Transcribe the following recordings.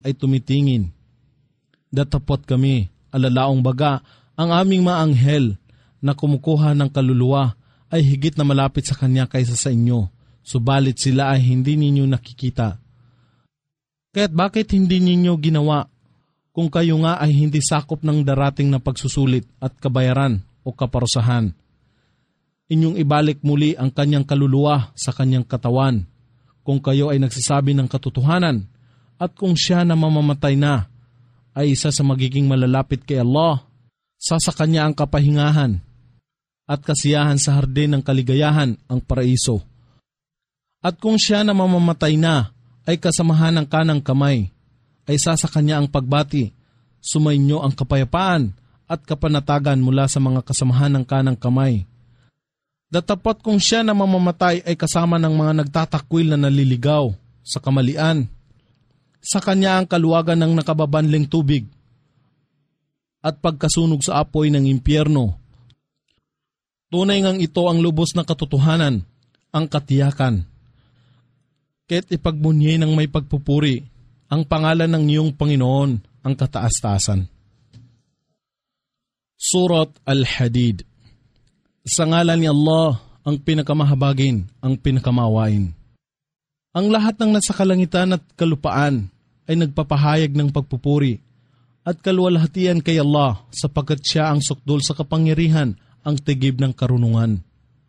ay tumitingin. Datapot kami, alalaong baga, ang aming mga anghel na kumukuha ng kaluluwa ay higit na malapit sa kanya kaysa sa inyo, subalit sila ay hindi ninyo nakikita. Kaya't bakit hindi ninyo ginawa kung kayo nga ay hindi sakop ng darating na pagsusulit at kabayaran o kaparusahan? Inyong ibalik muli ang kanyang kaluluwa sa kanyang katawan kung kayo ay nagsasabi ng katotohanan at kung siya na mamamatay na ay isa sa magiging malalapit kay Allah, sa kanya ang kapahingahan at kasiyahan sa hardin ng kaligayahan, ang paraiso. At kung siya na mamamatay na ay kasamahan ng kanang kamay, ay sa kanya ang pagbati, sumainyo ang kapayapaan at kapanatagan mula sa mga kasamahan ng kanang kamay. Datapot kung siya na mamamatay ay kasama ng mga nagtatakwil na naliligaw sa kamalian, sa kanya ang kaluwagan ng nakababanling tubig at pagkasunog sa apoy ng impyerno. Tunay ngang ito ang lubos na katotohanan, ang katiyakan. Kaya't ipagbunyi ng may pagpupuri ang pangalan ng iyong Panginoon, ang kataas-taasan. Surat Al-Hadid. Sa ngalan ni Allah, ang pinakamahabagin, ang pinakamawain. Ang lahat ng nasa kalangitan at kalupaan ay nagpapahayag ng pagpupuri at kaluwalhatian kay Allah sapagkat siya ang sukdol sa kapangyarihan, ang tigib ng karunungan.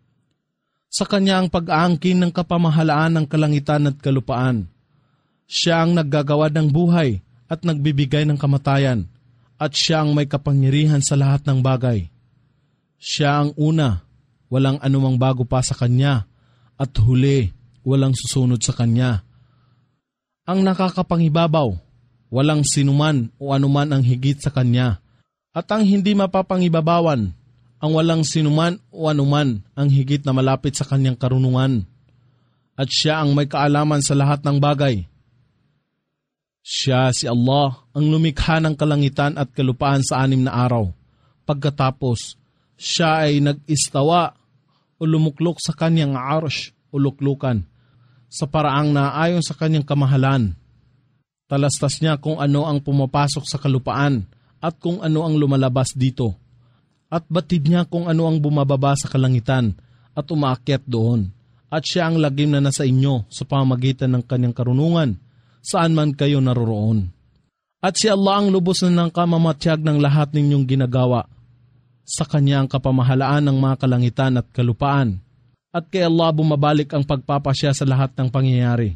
Sa kanya ang pag-aangkin ng kapamahalaan ng kalangitan at kalupaan. Siya ang naggagawa ng buhay at nagbibigay ng kamatayan at siya ang may kapangyarihan sa lahat ng bagay. Siya ang una, walang anumang bago pa sa kanya at huli, walang susunod sa kanya. Ang nakakapangibabaw, walang sinuman o anuman ang higit sa kanya. At ang hindi mapapangibabawan, ang walang sinuman o anuman ang higit na malapit sa kanyang karunungan. At siya ang may kaalaman sa lahat ng bagay. Siya si Allah ang lumikha ng kalangitan at kalupaan sa 6 na araw. Pagkatapos, siya ay nag-istawa o lumuklok sa kanyang arsh o luklukan sa paraang naayon sa kanyang kamahalan. Talastas niya kung ano ang pumapasok sa kalupaan at kung ano ang lumalabas dito. At batid niya kung ano ang bumababa sa kalangitan at umaakyat doon. At siya ang lagim na nasa inyo sa pamamagitan ng kanyang karunungan, saan man kayo naroroon. At si Allah ang lubos na ng kamamatyag ng lahat ninyong ginagawa. Sa kanya ang kapamahalaan ng mga kalangitan at kalupaan. At kay Allah bumabalik ang pagpapasya sa lahat ng pangyayari.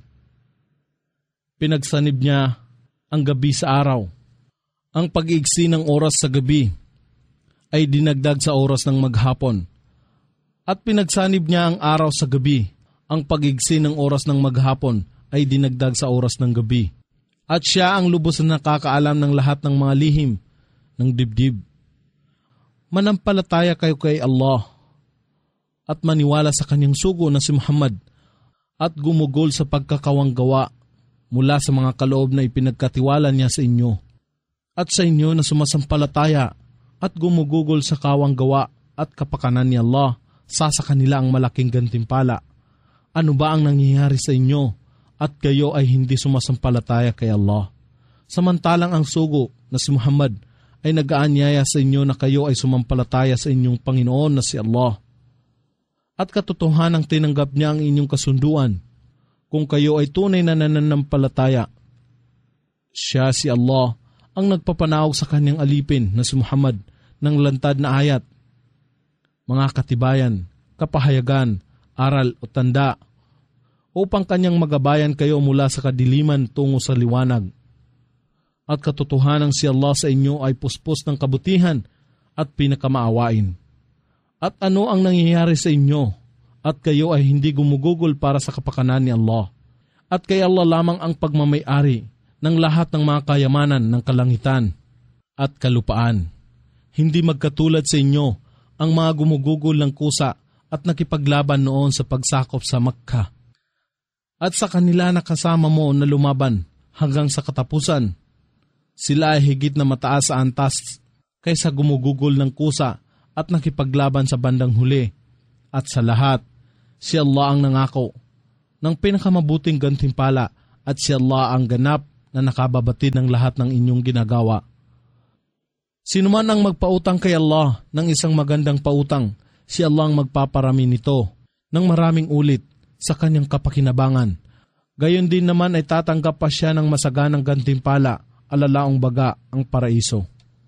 Pinagsanib niya ang gabi sa araw. Ang pag-iigsi ng oras sa gabi ay dinagdag sa oras ng maghapon. At pinagsanib niya ang araw sa gabi. Ang pag-iigsi ng oras ng maghapon ay dinagdag sa oras ng gabi. At siya ang lubos na nakakaalam ng lahat ng mga lihim ng dibdib. Manampalataya kayo kay Allah at maniwala sa kanyang sugo na si Muhammad at gumugol sa pagkakawanggawa mula sa mga kaloob na ipinagkatiwala niya sa inyo. At sa inyo na sumasampalataya at gumugugol sa kawanggawa at kapakanan ni Allah, sa kanila ang malaking gantimpala. Ano ba ang nangyayari sa inyo at kayo ay hindi sumasampalataya kay Allah? Samantalang ang sugo na si Muhammad ay nag-aanyaya sa inyo na kayo ay sumampalataya sa inyong Panginoon na si Allah. At katotohanang tinanggap niya ang inyong kasunduan kung kayo ay tunay na nananampalataya. Siya si Allah ang nagpapanawag sa kanyang alipin na si Muhammad ng lantad na ayat, mga katibayan, kapahayagan, aral o tanda, upang kanyang magabayan kayo mula sa kadiliman tungo sa liwanag. At katotohanang si Allah sa inyo ay puspos ng kabutihan at pinakamaawain. At ano ang nangyayari sa inyo at kayo ay hindi gumugugol para sa kapakanan ni Allah? At kay Allah lamang ang pagmamay-ari ng lahat ng mga kayamanan ng kalangitan at kalupaan. Hindi magkatulad sa inyo ang mga gumugugol ng kusa at nakipaglaban noon sa pagsakop sa Makkah. At sa kanila nakasama mo na lumaban hanggang sa katapusan, sila ay higit na mataas sa antas kaysa gumugugol ng kusa at nakipaglaban sa bandang huli. At sa lahat, si Allah ang nangako ng pinakamabuting gantimpala at si Allah ang ganap na nakababatid ng lahat ng inyong ginagawa. Sino man ang magpautang kay Allah ng isang magandang pautang, si Allah ang magpaparami nito ng maraming ulit sa kanyang kapakinabangan. Gayon din naman ay tatanggap pa siya ng masaganang gantimpala, alalaong baga ang paraiso.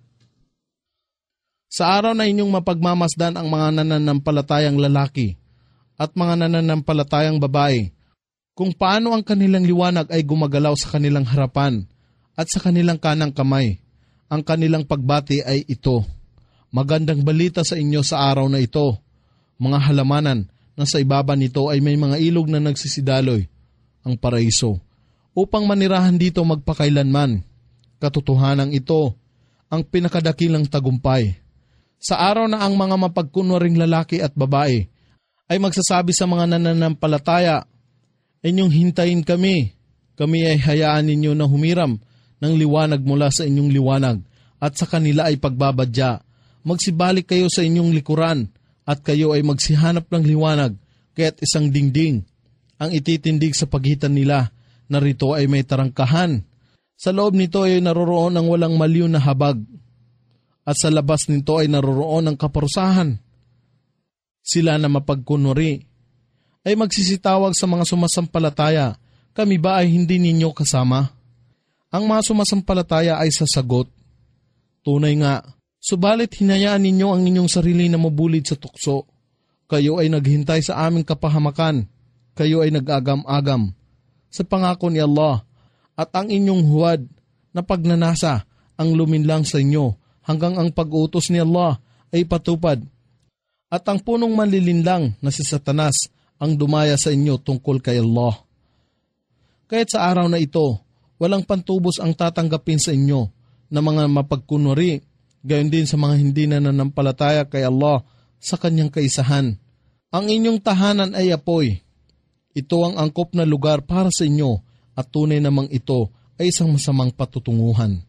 Sa araw na inyong mapagmamasdan ang mga nananampalatayang lalaki at mga nananampalatayang babae, kung paano ang kanilang liwanag ay gumagalaw sa kanilang harapan at sa kanilang kanang kamay, ang kanilang pagbati ay ito: magandang balita sa inyo sa araw na ito, mga halamanan na sa ibaba nito ay may mga ilog na nagsisidaloy, ang paraiso, upang manirahan dito magpakailanman. Katotohanan ito ang pinakadakilang tagumpay. Sa araw na ang mga mapagkunwaring lalaki at babae ay magsasabi sa mga nananampalataya, inyong hintayin kami ay hayaan ninyo na humiram ng liwanag mula sa inyong liwanag at sa kanila ay pagbabadya. Magsibalik kayo sa inyong likuran at kayo ay magsihanap ng liwanag, kaya't isang dingding ang ititindig sa pagitan nila, na rito ay may tarangkahan. Sa loob nito ay naroroon ang walang maliw na habag at sa labas nito ay naroroon ang kaparusahan. Sila na mapagkunwari ay magsisitawag sa mga sumasampalataya, kami ba ay hindi ninyo kasama? Ang mga sumasampalataya ay sasagot, tunay nga, subalit hinayaan ninyo ang inyong sarili na mabulid sa tukso. Kayo ay naghintay sa aming kapahamakan, kayo ay nag-agam-agam sa pangako ni Allah, at ang inyong huwad na pagnanasa ang luminlang sa inyo hanggang ang pag-utos ni Allah ay patupad. At ang punong manlilinlang na si Satanas ang dumaya sa inyo tungkol kay Allah. Kaya't sa araw na ito, walang pantubos ang tatanggapin sa inyo na mga mapagkunwari, gayon din sa mga hindi na nanampalataya kay Allah sa kanyang kaisahan. Ang inyong tahanan ay apoy. Ito ang angkop na lugar para sa inyo at tunay namang ito ay isang masamang patutunguhan.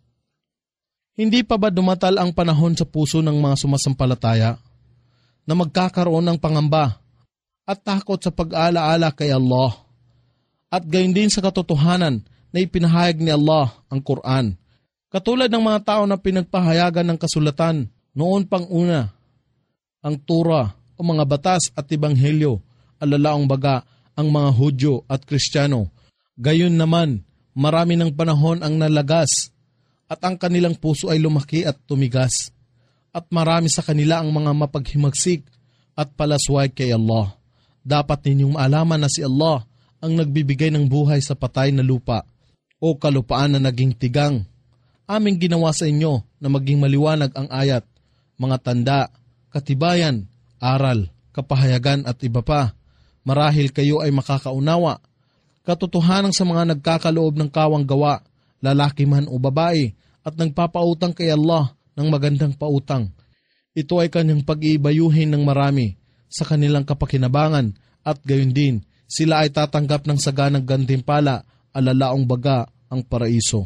Hindi pa ba dumatal ang panahon sa puso ng mga sumasampalataya na magkakaroon ng pangamba at takot sa pag-alaala kay Allah? At gayon din sa katotohanan na ipinahayag ni Allah ang Quran. Katulad ng mga tao na pinagpahayagan ng kasulatan noon pang una, ang Torah o mga batas at Ebanghelyo, alalaong baga ang mga Hudyo at Kristiyano. Gayon naman, marami ng panahon ang nalagas at ang kanilang puso ay lumaki at tumigas. At marami sa kanila ang mga mapaghimagsik at palasway kay Allah. Dapat ninyong maalaman na si Allah ang nagbibigay ng buhay sa patay na lupa o kalupaan na naging tigang. Aming ginawa sa inyo na maging maliwanag ang ayat, mga tanda, katibayan, aral, kapahayagan at iba pa. Marahil kayo ay makakaunawa. Katotohanan sa mga nagkakaloob ng kawang gawa, lalaki man o babae, at nagpapautang kay Allah ng magandang pautang. Ito ay kanyang pag-iibayuhin ng marami sa kanilang kapakinabangan at gayon din sila ay tatanggap ng saganang gantimpala, alalaong baga ang paraiso.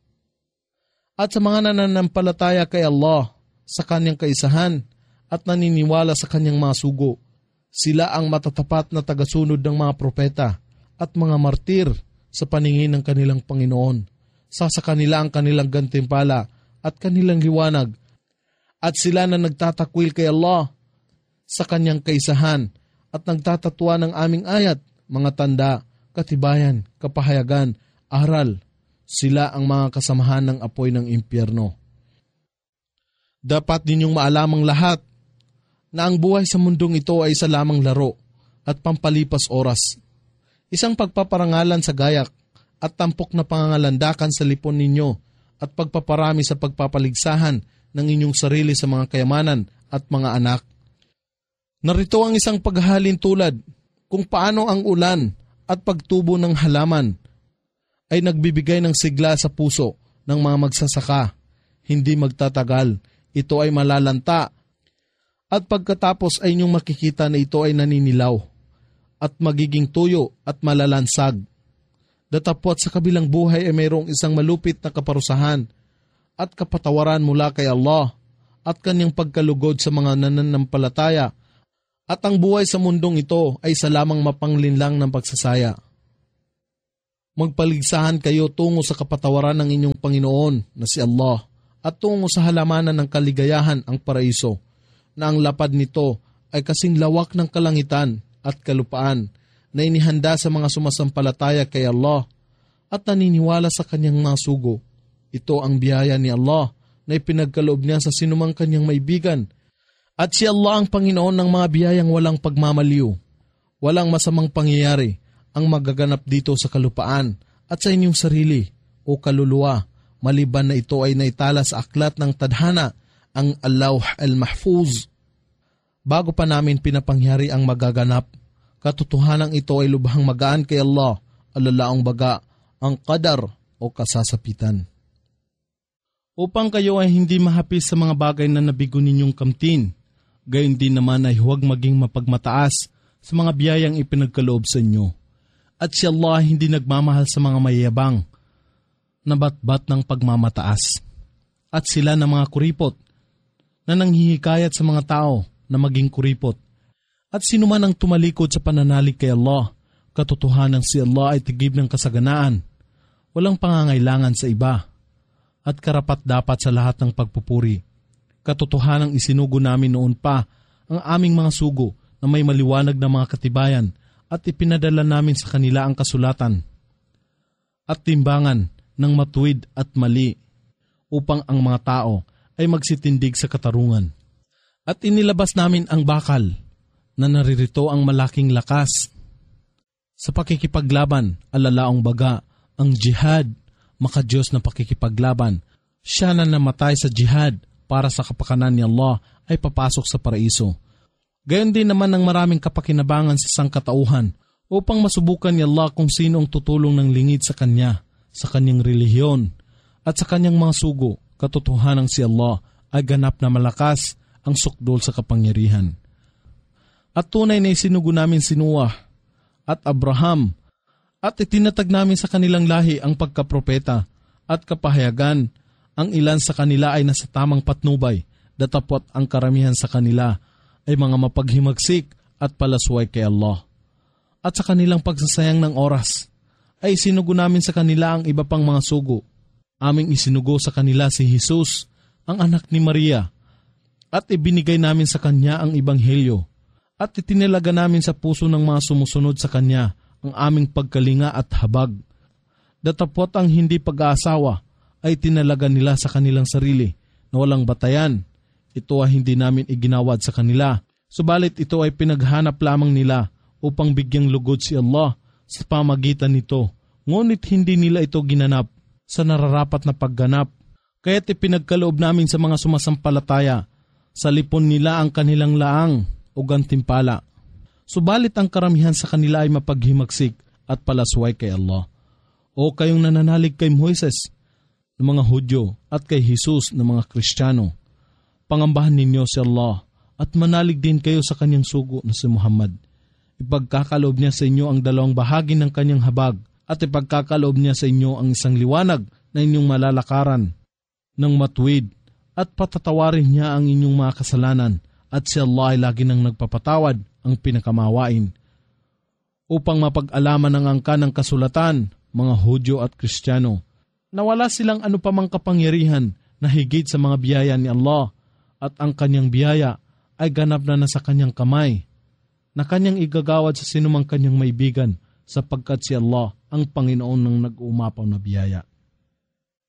At sa mga nananampalataya kay Allah sa kanyang kaisahan at naniniwala sa kanyang mga sugo, sila ang matatapat na tagasunod ng mga propeta at mga martir sa paningin ng kanilang Panginoon. Sa kanila ang kanilang gantimpala at kanilang liwanag, at sila na nagtatakwil kay Allah sa kanyang kaisahan at nagtatatwa ng aming ayat, mga tanda, katibayan, kapahayagan, aral. Sila ang mga kasamahan ng apoy ng impyerno. Dapat ninyong maalamang lahat na ang buhay sa mundong ito ay isa lamang laro at pampalipas oras. Isang pagpaparangalan sa gayak at tampok na pangangalandakan sa lipon ninyo at pagpaparami sa pagpapaligsahan ng inyong sarili sa mga kayamanan at mga anak. Narito ang isang paghahalin tulad kung paano ang ulan at pagtubo ng halaman ay nagbibigay ng sigla sa puso ng mga magsasaka. Hindi magtatagal, ito ay malalanta at pagkatapos ay inyong makikita na ito ay naninilaw at magiging tuyo at malalansag. Datapwat sa kabilang buhay ay mayroong isang malupit na kaparusahan at kapatawaran mula kay Allah at kanyang pagkalugod sa mga nananampalataya, at ang buhay sa mundong ito ay sa lamang mapanglinlang ng pagsasaya. Magpaligsahan kayo tungo sa kapatawaran ng inyong Panginoon na si Allah at tungo sa halamanan ng kaligayahan ang paraiso, na ang lapad nito ay kasing lawak ng kalangitan at kalupaan na inihanda sa mga sumasampalataya kay Allah at naniniwala sa kanyang mga sugo. Ito ang biyaya ni Allah na ipinagkaloob niya sa sinumang kanyang maibigan. At si Allah ang Panginoon ng mga biyayang walang pagmamaliw. Walang masamang pangyayari ang magaganap dito sa kalupaan at sa inyong sarili o kaluluwa, maliban na ito ay naitala sa aklat ng tadhana, ang Al-Lawh Al-Mahfuz. Bago pa namin pinapangyari ang magaganap, katotohanan ito ay lubhang magaan kay Allah, alalaong baga, ang qadar o kasasapitan. Upang kayo ay hindi mahapis sa mga bagay na nabigo ninyong kamtin, gayon din naman ay huwag maging mapagmataas sa mga biyayang ipinagkaloob sa inyo. At si Allah hindi nagmamahal sa mga mayayabang na batbat ng pagmamataas. At sila na mga kuripot na nanghihikayat sa mga tao na maging kuripot. At sino man ang tumalikod sa pananalig kay Allah, katotohanan si Allah ay tigib ng kasaganaan, walang pangangailangan sa iba, at karapat dapat sa lahat ng pagpupuri. Katotohanang isinugo namin noon pa ang aming mga sugo na may maliwanag na mga katibayan at ipinadala namin sa kanila ang kasulatan at timbangan ng matuwid at mali upang ang mga tao ay magsitindig sa katarungan. At inilabas namin ang bakal na naririto ang malaking lakas sa pakikipaglaban, alalaong baga, ang jihad, makadiyos na pakikipaglaban. Siya na namatay sa jihad para sa kapakanan ni Allah ay papasok sa paraiso. Gayon din naman ang maraming kapakinabangan sa sangkatauhan upang masubukan ni Allah kung sino ang tutulong ng lingid sa Kanya, sa Kanyang relihiyon, at sa Kanyang mga sugo. Katotohanan si Allah ay ganap na malakas ang sukdol sa kapangyarihan. At tunay na isinugo namin si Noah at Abraham at itinatag namin sa kanilang lahi ang pagkapropeta at kapahayagan. Ang ilan sa kanila ay nasa tamang patnubay, datapot ang karamihan sa kanila ay mga mapaghimagsik at palasway kay Allah. At sa kanilang pagsasayang ng oras, ay isinugo namin sa kanila ang iba pang mga sugo. Aming isinugo sa kanila si Jesus, ang anak ni Maria, at ibinigay namin sa kanya ang ebanghelyo, at itinilaga namin sa puso ng mga sumusunod sa kanya ang aming pagkalinga at habag. Datapot ang hindi pag-aasawa ay tinalaga nila sa kanilang sarili na walang batayan. Ito ay hindi namin iginawad sa kanila, subalit ito ay pinaghanap lamang nila upang bigyang lugod si Allah sa pamagitan nito. Ngunit hindi nila ito ginanap sa nararapat na pagganap. Kaya't ipinagkaloob namin sa mga sumasampalataya sa lipon nila ang kanilang laang o gantimpala. Subalit ang karamihan sa kanila ay mapaghimagsik at palasway kay Allah. O kayong nananalig kay Moises ng mga Hudyo at kay Jesus ng mga Kristiyano, pangambahan ninyo si Allah at manalig din kayo sa kanyang sugo na si Muhammad. Ipagkakaloob niya sa inyo ang dalawang bahagi ng kanyang habag at ipagkakaloob niya sa inyo ang isang liwanag na inyong malalakaran ng matuwid at patatawarin niya ang inyong mga kasalanan at si Allah ay lagi nang nagpapatawad ang pinakamawain. Upang mapag-alaman ng angka ng kasulatan, mga Hudyo at Kristiyano, na wala silang anupamang kapangyarihan na higit sa mga biyaya ni Allah at ang kanyang biyaya ay ganap na nasa kanyang kamay na kanyang igagawad sa sinumang kanyang maibigan sapagkat si Allah ang Panginoon ng nag-uumapaw na biyaya.